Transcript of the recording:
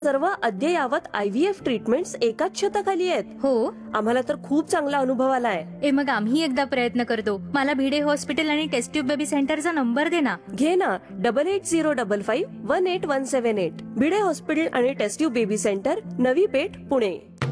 सर्व अद्ययावत IVF treatments एकाच छताखाली आहेत. हो. आम्हाला तर खूप चांगला अनुभव आलाय. मग आम्ही एकदा प्रयत्न करतो. मला भिडे हॉस्पिटल आणि टेस्ट ट्यूब बेबी सेंटरचा नंबर दे ना. घे ना 8805518178. भिडे हॉस्पिटल आणि taste tube baby centre, Navi Peth, Pune.